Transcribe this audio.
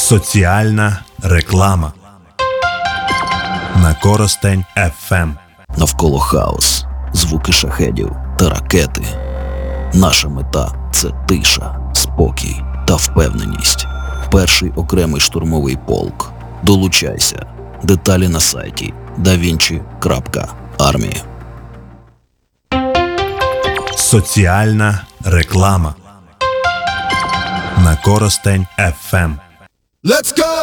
Соціальна реклама на Коростень ФМ. Навколо хаос, звуки шахедів та ракети. Наша мета – це тиша, спокій та впевненість. Перший окремий штурмовий полк. Долучайся. Деталі на сайті davinci.army. Соціальна реклама на Коростень ФМ. Let's go!